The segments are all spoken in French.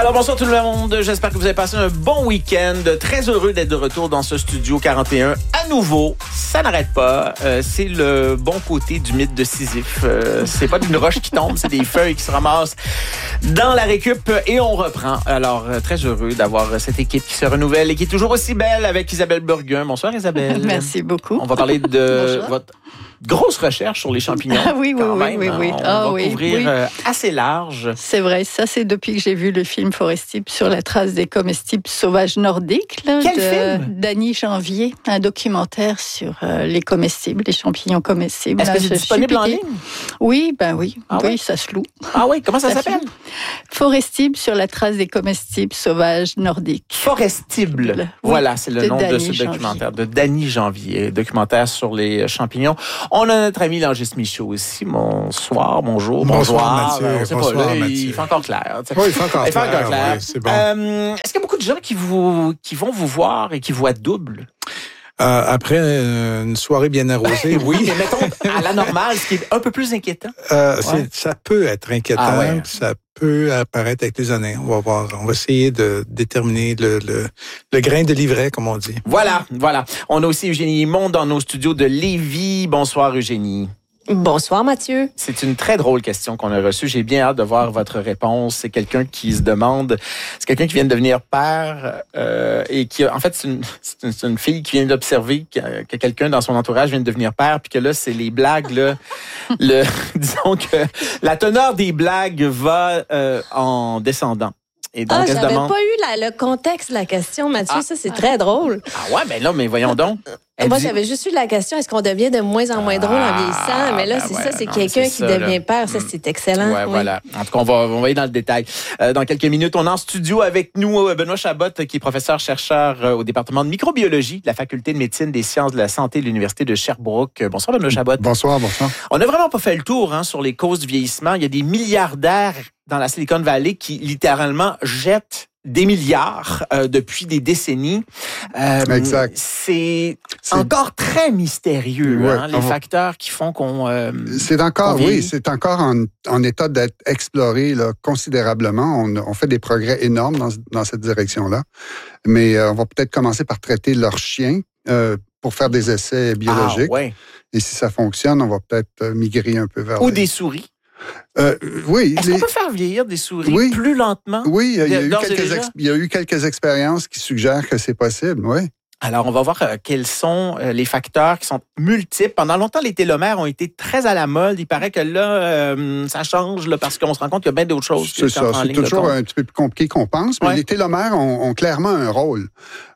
Alors bonsoir tout le monde, j'espère que vous avez passé un bon week-end. Très heureux d'être de retour dans ce studio 41. À nouveau, ça n'arrête pas. C'est le bon côté du mythe de Sisyphe. C'est pas d'une roche qui tombe, c'est des feuilles qui se ramassent dans la récup et on reprend. Alors très heureux d'avoir cette équipe qui se renouvelle et qui est toujours aussi belle avec Isabelle Burguin. Bonsoir Isabelle. Merci beaucoup. On va parler de votre grosse recherche sur les champignons. Ah oui. On va couvrir assez large. C'est vrai, ça c'est depuis que j'ai vu le film Forestible sur la trace des comestibles sauvages nordiques. Là, Quel film? Dany Janvier, un documentaire sur les comestibles, les champignons comestibles. Est-ce que c'est disponible en ligne? Oui, oui. Ah oui, ouais? Ça se loue. Ah oui, comment ça s'appelle? Forestible sur la trace des comestibles sauvages nordiques. Forestible. Oui, voilà, c'est le nom de Dany ce Janvier. documentaire, de Dany Janvier, documentaire sur les champignons. On a notre ami Langis Michaud aussi. Bonsoir, bonjour, Bonsoir, Mathieu. On sait Bonsoir, pas, là, Mathieu. il fait encore clair. Oui, il fait encore clair. Oui, c'est bon. Est-ce qu'il y a beaucoup de gens qui vont vous voir et qui voient double? Après une soirée bien arrosée, oui. Mais mettons, à la normale, ce qui est un peu plus inquiétant. Ça peut être inquiétant. Ah ouais. Ça peut apparaître avec les années. On va voir. On va essayer de déterminer le grain de livret, comme on dit. Voilà. On a aussi Eugénie Himon dans nos studios de Lévis. Bonsoir, Eugénie. Bonsoir, Mathieu. C'est une très drôle question qu'on a reçue. J'ai bien hâte de voir votre réponse. C'est quelqu'un qui se demande, c'est quelqu'un qui vient de devenir père et qui, en fait, c'est une fille qui vient d'observer que quelqu'un dans son entourage vient de devenir père, puis que là, c'est les blagues, là, disons que la teneur des blagues va en descendant. Et donc, elle se j'avais demande... pas eu le contexte de la question, Mathieu. Ça, c'est très drôle. Ah ouais, ben là, mais voyons donc. Moi, j'avais juste eu la question, est-ce qu'on devient de moins en moins drôle en vieillissant? Mais là, c'est quelqu'un qui devient père. Ça, c'est excellent. Ouais, oui. Voilà. En tout cas, on va aller dans le détail. Dans quelques minutes, on est en studio avec nous Benoît Chabot, qui est professeur-chercheur au département de microbiologie de la Faculté de médecine des sciences de la santé de l'Université de Sherbrooke. Bonsoir, Benoît Chabot. Bonsoir. On n'a vraiment pas fait le tour sur les causes du vieillissement. Il y a des milliardaires dans la Silicon Valley qui, littéralement, jettent des milliards depuis des décennies. Exact. C'est encore très mystérieux, ouais, les facteurs qui font qu'on... c'est encore, qu'on vieillit. c'est encore en état d'être exploré là, considérablement. On fait des progrès énormes dans cette direction-là. Mais on va peut-être commencer par traiter leurs chiens pour faire des essais biologiques. Ah, ouais. Et si ça fonctionne, on va peut-être migrer un peu vers... Ou des souris. Oui. Est-ce qu'on peut faire vieillir des souris plus lentement? Oui, il y a eu quelques expériences qui suggèrent que c'est possible, oui. Alors, on va voir quels sont les facteurs qui sont multiples. Pendant longtemps, les télomères ont été très à la mode. Il paraît que là, ça change là, parce qu'on se rend compte qu'il y a bien d'autres choses. C'est ça. C'est toujours un petit peu plus compliqué qu'on pense, mais les télomères ont clairement un rôle.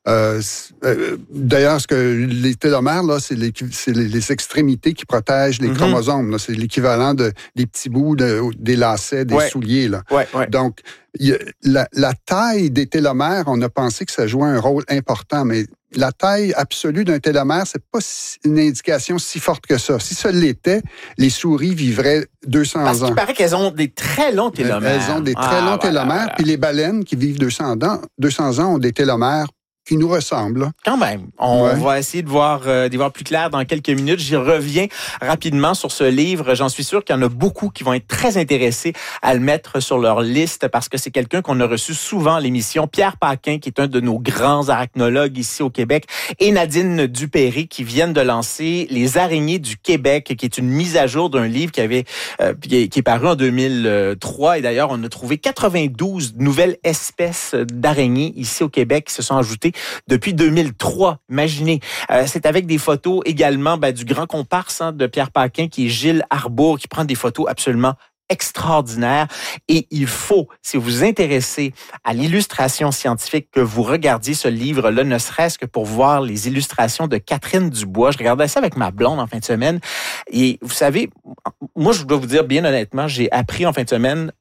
D'ailleurs, ce que les télomères, là, c'est les extrémités qui protègent les chromosomes. Là. C'est l'équivalent des petits bouts des lacets, des souliers. Là. Ouais. Donc, la taille des télomères, on a pensé que ça jouait un rôle important, mais la taille absolue d'un télomère, c'est pas une indication si forte que ça. Si ça l'était, les souris vivraient 200 ans. Parce qu'il paraît qu'elles ont des très longs télomères. Elles ont des très longs télomères. Puis les baleines qui vivent 200 ans ont des télomères qui nous ressemblent. Quand même. On va essayer d'y voir plus clair dans quelques minutes. J'y reviens rapidement sur ce livre. J'en suis sûr qu'il y en a beaucoup qui vont être très intéressés à le mettre sur leur liste parce que c'est quelqu'un qu'on a reçu souvent à l'émission. Pierre Paquin, qui est un de nos grands arachnologues ici au Québec, et Nadine Dupéry, qui viennent de lancer Les araignées du Québec, qui est une mise à jour d'un livre qui est paru en 2003. Et d'ailleurs, on a trouvé 92 nouvelles espèces d'araignées ici au Québec qui se sont ajoutées depuis 2003. Imaginez. C'est avec des photos également du grand comparse de Pierre Paquin, qui est Gilles Arbour, qui prend des photos absolument extraordinaires. Et il faut, si vous vous intéressez à l'illustration scientifique, que vous regardiez ce livre-là, ne serait-ce que pour voir les illustrations de Catherine Dubois. Je regardais ça avec ma blonde en fin de semaine. Et vous savez, moi, je dois vous dire bien honnêtement, j'ai appris en fin de semaine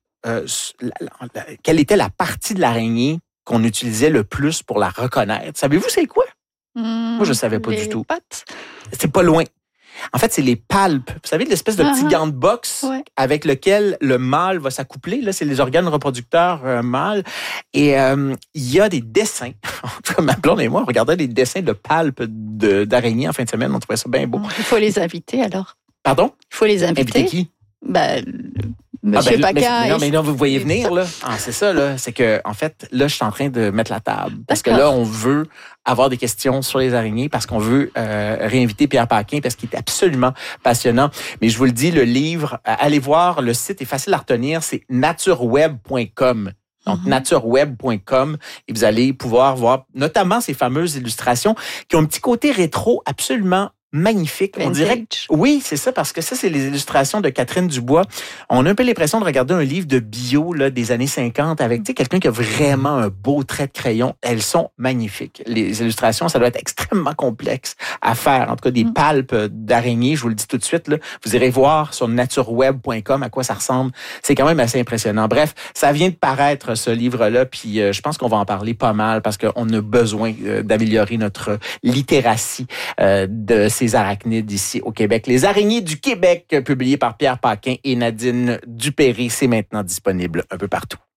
quelle était la partie de l'araignée qu'on utilisait le plus pour la reconnaître. Savez-vous c'est quoi? Moi, je ne savais pas du tout. Pattes. C'est pas loin. En fait, c'est les palpes. Vous savez, l'espèce de petit gant de boxe avec lequel le mâle va s'accoupler. Là, c'est les organes reproducteurs mâles. Et il y a des dessins. Ma blonde et moi, on regardait des dessins de palpes d'araignées en fin de semaine. On trouvait ça bien beau. Il faut les inviter, alors. Pardon? Il faut les inviter. Inviter qui? Monsieur Paquin. Mais non, vous voyez venir, là. Ah, c'est ça, là. C'est que, en fait, là, je suis en train de mettre la table. Parce que là, on veut avoir des questions sur les araignées parce qu'on veut réinviter Pierre Paquin parce qu'il est absolument passionnant. Mais je vous le dis, le livre, allez voir, le site est facile à retenir, c'est natureweb.com. Donc, natureweb.com, et vous allez pouvoir voir notamment ces fameuses illustrations qui ont un petit côté rétro absolument magnifique. Vintage. On dirait oui, c'est ça, parce que ça, c'est les illustrations de Catherine Dubois. On a un peu l'impression de regarder un livre de bio là, des années 50 avec quelqu'un qui a vraiment un beau trait de crayon. Elles sont magnifiques. Les illustrations, ça doit être extrêmement complexe à faire. En tout cas, des palpes d'araignées, je vous le dis tout de suite. Là, vous irez voir sur natureweb.com à quoi ça ressemble. C'est quand même assez impressionnant. Bref, ça vient de paraître, ce livre-là, puis je pense qu'on va en parler pas mal parce qu'on a besoin d'améliorer notre littératie de ces arachnides ici au Québec. Les araignées du Québec, publié par Pierre Paquin et Nadine Dupéry, c'est maintenant disponible un peu partout.